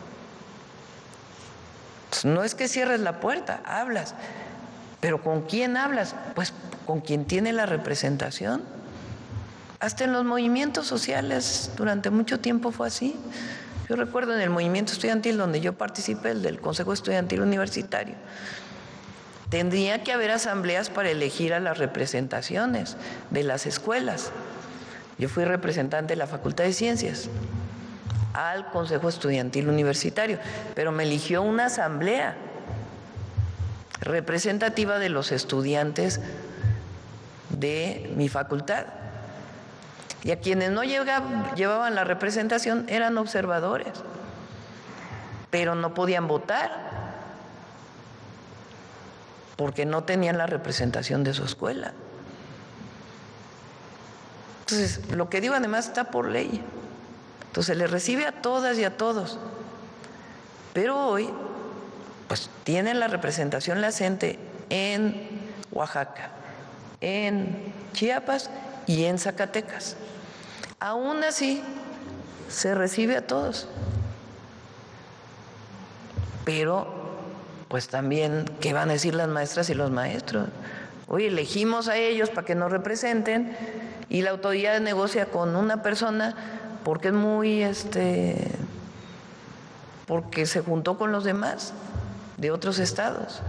No es que cierres la puerta, hablas. ¿Pero con quién hablas? Pues con quien tiene la representación. Hasta en los movimientos sociales durante mucho tiempo fue así. Yo recuerdo en el movimiento estudiantil donde yo participé, el del Consejo Estudiantil Universitario, tendría que haber asambleas para elegir a las representaciones de las escuelas. Yo fui representante de la Facultad de Ciencias al Consejo Estudiantil Universitario, pero me eligió una asamblea representativa de los estudiantes de mi facultad. Y a quienes no llegaba, llevaban la representación eran observadores, pero no podían votar porque no tenían la representación de su escuela. Entonces, lo que digo además está por ley. Entonces, se les recibe a todas y a todos. Pero hoy, pues, tienen la representación la CENTE en Oaxaca, en Chiapas y en Zacatecas. Aún así, se recibe a todos. Pero, pues también, ¿qué van a decir las maestras y los maestros? Oye, elegimos a ellos para que nos representen y la autoridad negocia con una persona porque es muy, este, porque se juntó con los demás de otros estados.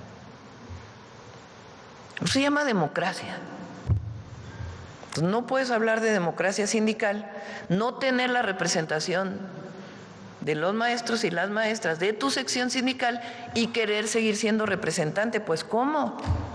Eso se llama democracia. Entonces, no puedes hablar de democracia sindical, no tener la representación de los maestros y las maestras de tu sección sindical y querer seguir siendo representante. Pues, ¿cómo?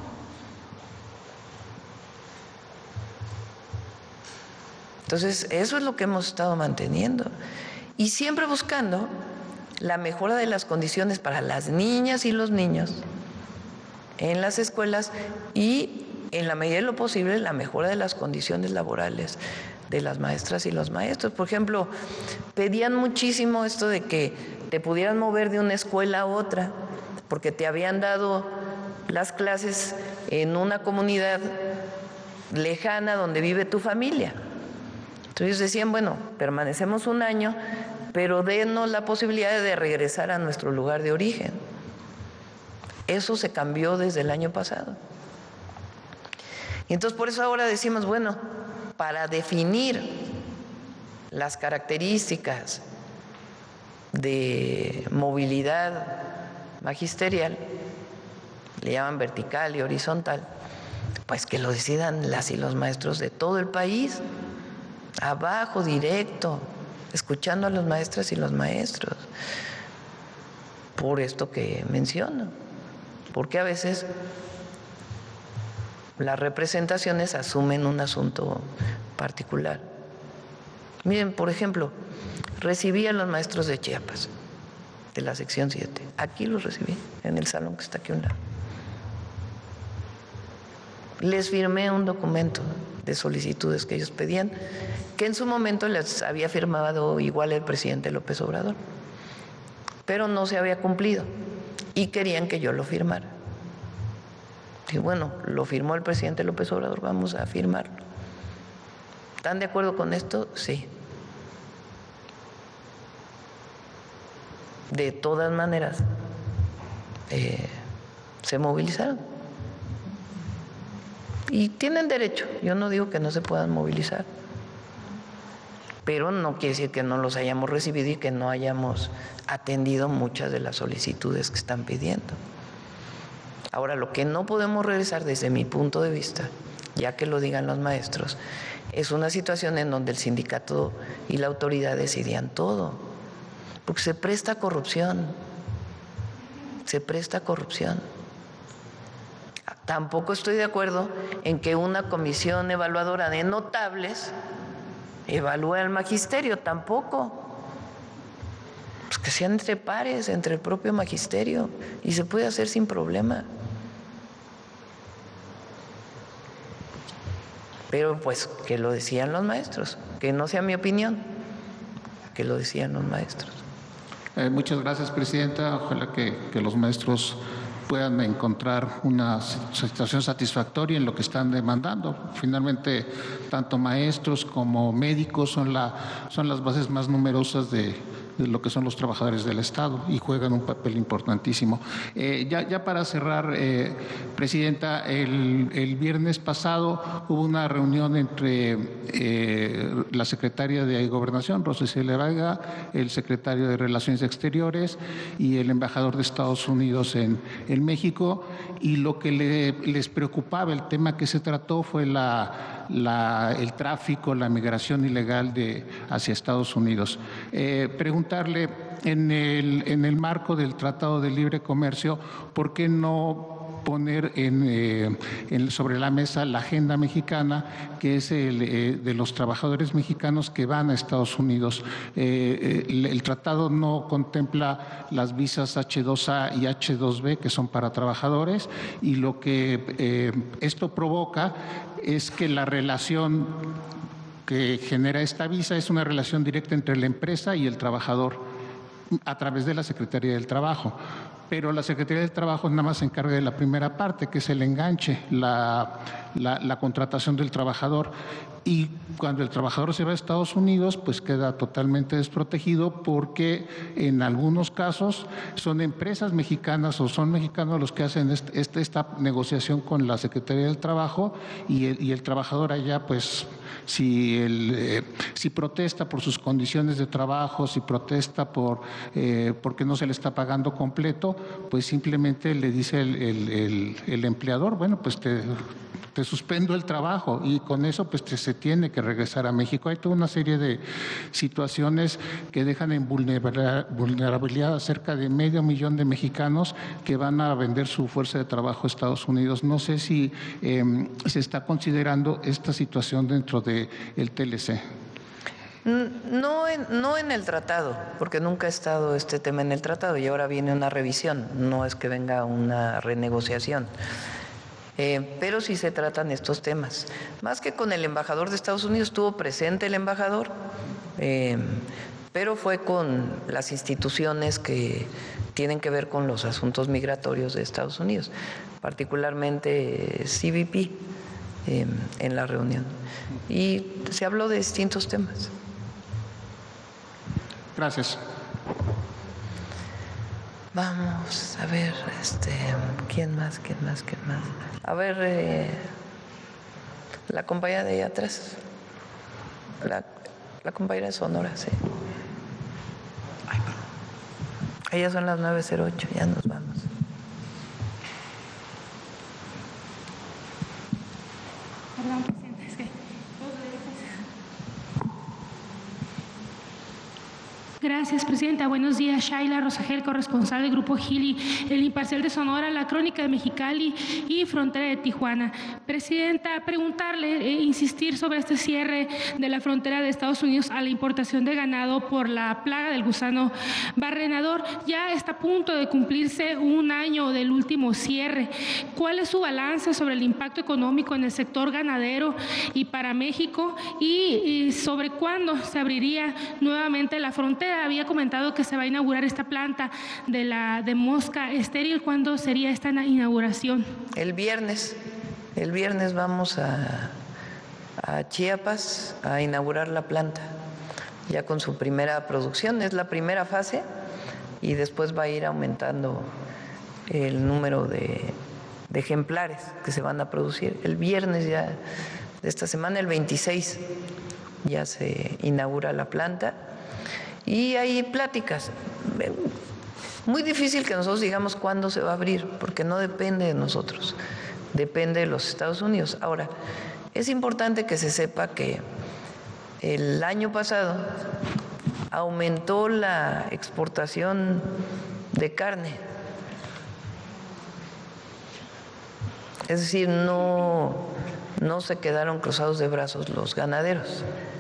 Entonces, eso es lo que hemos estado manteniendo y siempre buscando la mejora de las condiciones para las niñas y los niños en las escuelas y, en la medida de lo posible, la mejora de las condiciones laborales de las maestras y los maestros. Por ejemplo, pedían muchísimo esto de que te pudieran mover de una escuela a otra porque te habían dado las clases en una comunidad lejana donde vive tu familia. Entonces decían, bueno, permanecemos un año, pero denos la posibilidad de regresar a nuestro lugar de origen. Eso se cambió desde el año pasado. Y entonces por eso ahora decimos, bueno, para definir las características de movilidad magisterial, le llaman vertical y horizontal, pues que lo decidan las y los maestros de todo el país, abajo, directo, escuchando a las maestras y los maestros. por esto que menciono, porque a veces las representaciones asumen un asunto particular. Miren, por ejemplo, recibí a los maestros de Chiapas, de la sección siete. Aquí los recibí, en el salón que está aquí a un lado. Les firmé un documento de solicitudes que ellos pedían, que en su momento les había firmado igual el presidente López Obrador, pero no se había cumplido y querían que yo lo firmara. Y bueno, lo firmó el presidente López Obrador, vamos a firmarlo. ¿Están de acuerdo con esto? Sí. De todas maneras, eh, se movilizaron. Y tienen derecho, yo no digo que no se puedan movilizar, pero no quiere decir que no los hayamos recibido y que no hayamos atendido muchas de las solicitudes que están pidiendo. Ahora, lo que no podemos regresar desde mi punto de vista, ya que lo digan los maestros, es una situación en donde el sindicato y la autoridad decidían todo, porque se presta a corrupción, se presta a corrupción. Tampoco estoy de acuerdo en que una comisión evaluadora de notables evalúe al magisterio, tampoco. Pues que sean entre pares, entre el propio magisterio, y se puede hacer sin problema. Pero pues que lo decían los maestros, que no sea mi opinión, que lo decían los maestros. Eh, muchas gracias, Presidenta. Ojalá que, que los maestros puedan encontrar una situación satisfactoria en lo que están demandando. Finalmente, tanto maestros como médicos son, la, son las bases más numerosas de, de lo que son los trabajadores del Estado y juegan un papel importantísimo. Eh, ya, ya para cerrar, eh, Presidenta, el, el viernes pasado hubo una reunión entre eh, la secretaria de Gobernación, Rosa Isela Vega, el secretario de Relaciones Exteriores y el embajador de Estados Unidos en, en México, y lo que le, les preocupaba, el tema que se trató fue la, la, el tráfico, la migración ilegal de, hacia Estados Unidos. Eh, preguntarle, en el, en el marco del Tratado de Libre Comercio, ¿por qué no poner en, eh, en, sobre la mesa la agenda mexicana, que es el eh, de los trabajadores mexicanos que van a Estados Unidos? Eh, el, el tratado no contempla las visas hache dos A y hache dos B, que son para trabajadores, y lo que eh, esto provoca es que la relación que genera esta visa es una relación directa entre la empresa y el trabajador a través de la Secretaría del Trabajo. Pero la Secretaría del Trabajo nada más se encarga de la primera parte, que es el enganche, la, la, la contratación del trabajador. Y cuando el trabajador se va a Estados Unidos, pues queda totalmente desprotegido, porque en algunos casos son empresas mexicanas o son mexicanos los que hacen este, este, esta negociación con la Secretaría del Trabajo, y el, y el trabajador allá, pues, si, el, eh, si protesta por sus condiciones de trabajo, si protesta por eh, porque no se le está pagando completo, pues simplemente le dice el, el, el, el empleador, bueno, pues te... te suspendo el trabajo, y con eso pues te, se tiene que regresar a México. Hay toda una serie de situaciones que dejan en vulnerabilidad a cerca de medio millón de mexicanos que van a vender su fuerza de trabajo a Estados Unidos. No sé si eh, se está considerando esta situación dentro del T L C. No en, no en el tratado, porque nunca ha estado este tema en el tratado y ahora viene una revisión, no es que venga una renegociación. Eh, pero sí se tratan estos temas. Más que con el embajador de Estados Unidos, estuvo presente el embajador, eh, pero fue con las instituciones que tienen que ver con los asuntos migratorios de Estados Unidos, particularmente C B P, eh, en la reunión. Y se habló de distintos temas. Gracias. Vamos a ver, este, ¿quién más? ¿Quién más? ¿Quién más? A ver, eh, la compañera de allá atrás, la, la compañera de Sonora, sí. Ay, perdón. Ellas son las nueve cero ocho, ya nos vamos. Perdón, presidente, es que... Gracias, Presidenta. Buenos días. Shaila Rosagel, corresponsal del Grupo Gili, El Imparcial de Sonora, La Crónica de Mexicali y Frontera de Tijuana. Presidenta, preguntarle, eh, insistir sobre este cierre de la frontera de Estados Unidos a la importación de ganado por la plaga del gusano barrenador. Ya está a punto de cumplirse un año del último cierre. ¿Cuál es su balance sobre el impacto económico en el sector ganadero y para México? Y, y sobre cuándo se abriría nuevamente la frontera. Había comentado que se va a inaugurar esta planta de la de mosca estéril. ¿Cuándo sería esta inauguración? El viernes. El viernes vamos a, a Chiapas a inaugurar la planta, ya con su primera producción. Es la primera fase y después va a ir aumentando el número de, de ejemplares que se van a producir. El viernes ya de esta semana, el veintiséis, ya se inaugura la planta. Y hay pláticas. Muy difícil que nosotros digamos cuándo se va a abrir, porque no depende de nosotros, depende de los Estados Unidos. Ahora, es importante que se sepa que el año pasado aumentó la exportación de carne. Es decir, no, no se quedaron cruzados de brazos los ganaderos.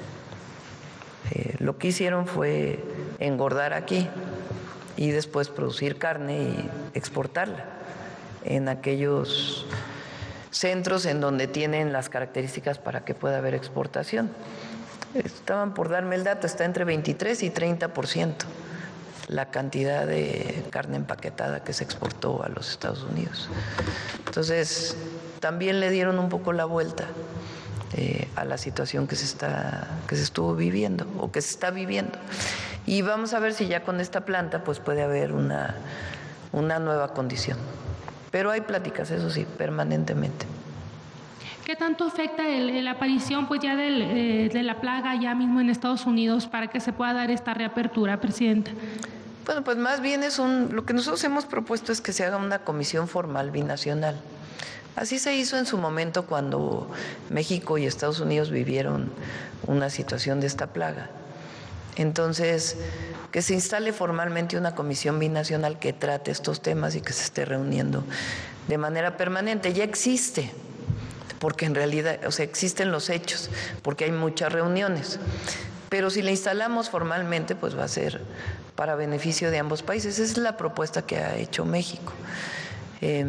Eh, lo que hicieron fue engordar aquí y después producir carne y exportarla en aquellos centros en donde tienen las características para que pueda haber exportación. Estaban por darme el dato, está entre veintitrés y treinta por ciento la cantidad de carne empaquetada que se exportó a los Estados Unidos. Entonces, también le dieron un poco la vuelta Eh, a la situación que se está que se estuvo viviendo o que se está viviendo, y vamos a ver si ya con esta planta pues puede haber una una nueva condición, pero hay pláticas, eso sí, permanentemente. ¿Qué tanto afecta el, la aparición pues ya del, eh, de la plaga ya mismo en Estados Unidos para que se pueda dar esta reapertura, Presidenta? Bueno, pues más bien es un lo que nosotros hemos propuesto es que se haga una comisión formal binacional. Así se hizo en su momento cuando México y Estados Unidos vivieron una situación de esta plaga. Entonces, que se instale formalmente una comisión binacional que trate estos temas y que se esté reuniendo de manera permanente. Ya existe, porque en realidad, o sea, existen los hechos, porque hay muchas reuniones. Pero si la instalamos formalmente, pues va a ser para beneficio de ambos países. Esa es la propuesta que ha hecho México. Eh,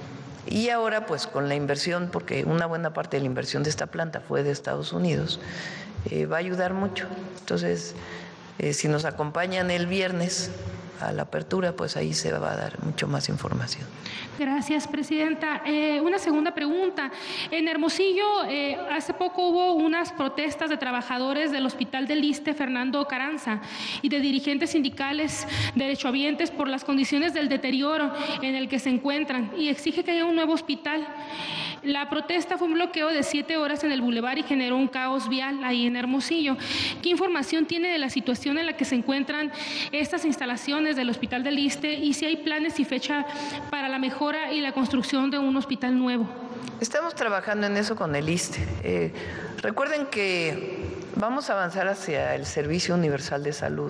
Y ahora, pues con la inversión, porque una buena parte de la inversión de esta planta fue de Estados Unidos, eh, va a ayudar mucho. Entonces, eh, si nos acompañan el viernes a la apertura, pues ahí se va a dar mucho más información. Gracias, Presidenta. Eh, una segunda pregunta. En Hermosillo, eh, hace poco hubo unas protestas de trabajadores del Hospital del Iste, Fernando Carranza, y de dirigentes sindicales derechohabientes por las condiciones del deterioro en el que se encuentran y exige que haya un nuevo hospital. La protesta fue un bloqueo de siete horas en el bulevar y generó un caos vial ahí en Hermosillo. ¿Qué información tiene de la situación en la que se encuentran estas instalaciones del Hospital del Iste y si hay planes y fecha para la mejora y la construcción de un hospital nuevo? Estamos trabajando en eso con el Iste. Eh, recuerden que vamos a avanzar hacia el Servicio Universal de Salud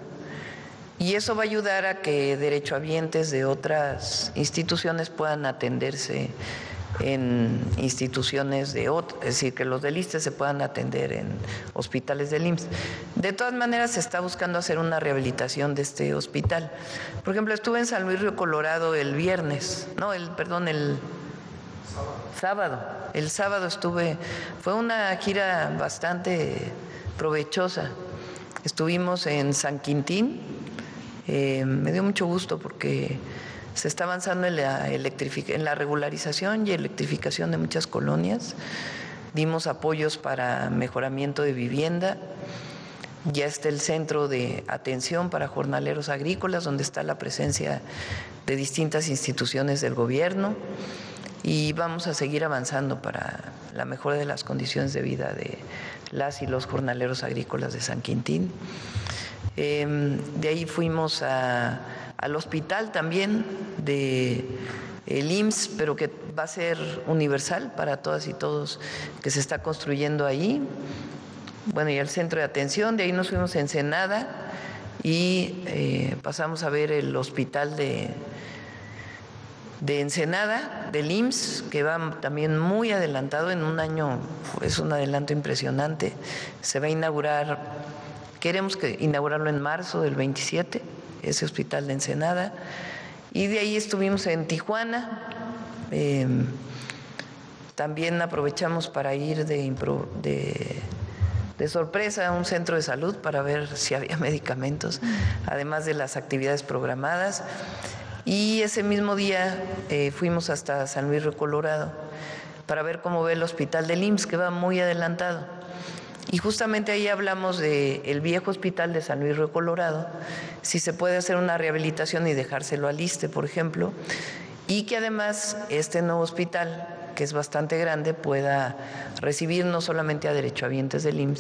y eso va a ayudar a que derechohabientes de otras instituciones puedan atenderse en instituciones de otras, es decir, que los del Iste se puedan atender en hospitales del I M S S. De todas maneras, se está buscando hacer una rehabilitación de este hospital. Por ejemplo, estuve en San Luis Río Colorado el viernes, no, el, perdón, el sábado. El sábado estuve, fue una gira bastante provechosa. Estuvimos en San Quintín, eh, me dio mucho gusto porque se está avanzando en la, en la regularización y electrificación de muchas colonias. Dimos apoyos para mejoramiento de vivienda. Ya está el centro de atención para jornaleros agrícolas, donde está la presencia de distintas instituciones del gobierno. Y vamos a seguir avanzando para la mejora de las condiciones de vida de las y los jornaleros agrícolas de San Quintín. Eh, de ahí fuimos a... al hospital también de el I M S S, pero que va a ser universal para todas y todos, que se está construyendo ahí. Bueno, y el centro de atención, de ahí nos fuimos a Ensenada y eh, pasamos a ver el hospital de, de Ensenada, del I M S S, que va también muy adelantado, en un año es un adelanto impresionante. Se va a inaugurar, queremos que inaugurarlo en marzo del veintisiete, ese hospital de Ensenada, y de ahí estuvimos en Tijuana. Eh, también aprovechamos para ir de, impro, de de sorpresa a un centro de salud para ver si había medicamentos, además de las actividades programadas. Y ese mismo día eh, fuimos hasta San Luis Río Colorado para ver cómo ve el hospital del I M S S, que va muy adelantado. Y justamente ahí hablamos del viejo hospital de San Luis Río Colorado, si se puede hacer una rehabilitación y dejárselo al ISSSTE, por ejemplo, y que además este nuevo hospital, que es bastante grande, pueda recibir no solamente a derechohabientes del I M S S,